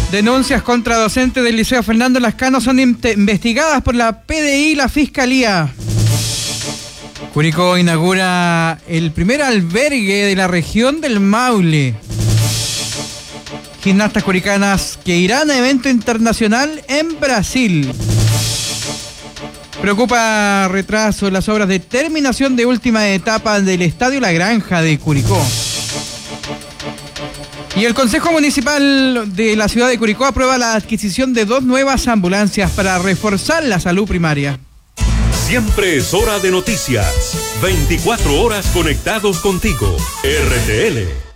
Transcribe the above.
Denuncias contra docentes del Liceo Fernando Lascano son investigadas por la PDI y la Fiscalía. Curicó inaugura el primer albergue de la región del Maule. Gimnastas curicanas que irán a evento internacional en Brasil. Preocupa retraso en las obras de terminación de última etapa del Estadio La Granja de Curicó. Y el Consejo Municipal de la ciudad de Curicó aprueba la adquisición de 2 nuevas ambulancias para reforzar la salud primaria. Siempre es hora de noticias. 24 horas conectados contigo. RTL.